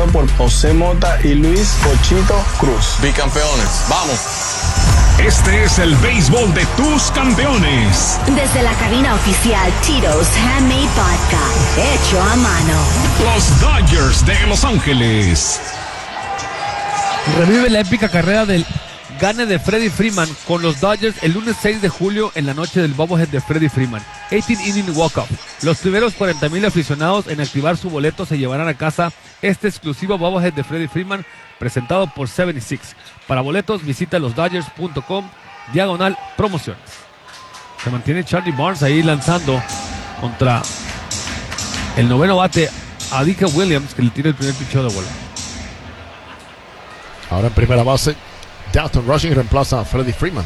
por José Mota y Luis Pochito Cruz. Bicampeones, vamos. Este es el béisbol de tus campeones. Desde la cabina oficial Tito's Handmade Vodka, hecho a mano. Los Dodgers de Los Ángeles. Revive la épica carrera del gane de Freddie Freeman con los Dodgers el lunes 6 de julio en la noche del bobblehead de Freddie Freeman. 18-inning walk-off. Los primeros 40,000 aficionados en activar su boleto se llevarán a casa este exclusivo bobblehead de Freddie Freeman presentado por 76. Para boletos visita losdodgers.com/promociones. Se mantiene Charlie Barnes ahí lanzando contra el noveno bate a Dike Williams, que le tira el primer picheo de bola. Ahora en primera base, Dalton Rushing reemplaza a Freddie Freeman.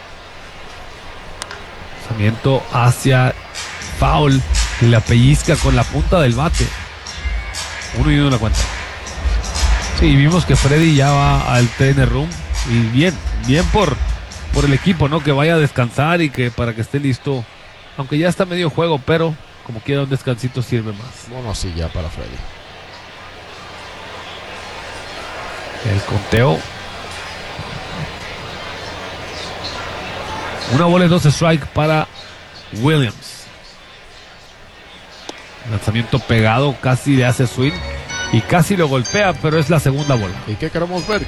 Lanzamiento hacia foul y la pellizca con la punta del bate. 1-1 la cuenta. Sí, vimos que Freddy ya va al trainer room y bien por el equipo, ¿no? Que vaya a descansar y que para que esté listo, aunque ya está medio juego, pero como quiera un descansito sirve más. Bueno, así ya para Freddy. El conteo. 1 bola y 2 strike para Williams. Lanzamiento pegado, casi le hace swing y casi lo golpea, pero es la segunda bola. ¿Y qué queremos ver?